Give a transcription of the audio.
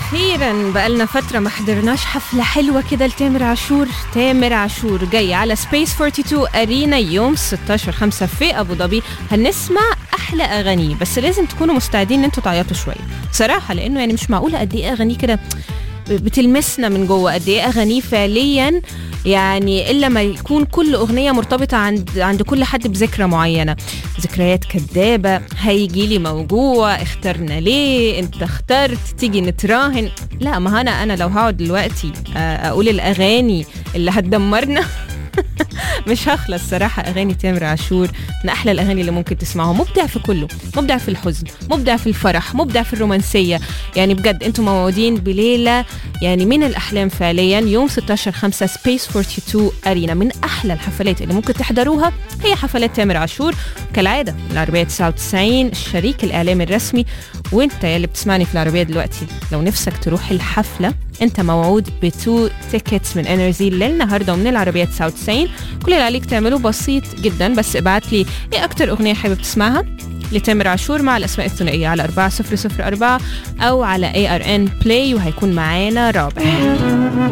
أخيراً بقالنا فترة ما حضرناش حفلة حلوة كده لتامر عاشور. تامر عاشور جاي على سبيس 42 أرينا يوم 16/5 في أبو ظبي. هنسمع أحلى أغاني، بس لازم تكونوا مستعدين إن انتوا تعيطوا شوية صراحة، لأنه يعني مش معقولة قد إيه أغاني كده بتلمسنا من جوه، قد إيه أغاني فعلياً يعني إلا ما يكون كل أغنية مرتبطة عند كل حد بذكرى معينة. ذكريات كذابة، هيجيلي موجوع، اخترنا ليه، انت اخترت، تيجي نتراهن. لا، ما أنا لو هقعد دلوقتي أقول الأغاني اللي هتدمرنا مش هخلص صراحة. أغاني تامر عاشور من أحلى الأغاني اللي ممكن تسمعها. مبدع في كله، مبدع في الحزن، مبدع في الفرح، مبدع في الرومانسية. يعني بجد انتم موعودين بليلة يعني من الأحلام فعليا يوم 16/5 سبيس 42 أرينا. من أحلى الحفلات اللي ممكن تحضروها هي حفلات تامر عاشور كالعادة. العربية 99 الشريك الإعلامي الرسمي. وانت يلي بتسمعني في العربية دلوقتي، لو نفسك تروح الحفلة انت موعود ب2 تيكتس من انرجي للنهارده ومن العربية 99. كل اللي عليك تعمله بسيط جدا، بس ابعت لي ايه اكتر اغنية حابب تسمعها لتامر عاشور مع الاسماء الثنائية على 4004 او على ARN Play، وهيكون معانا رابح.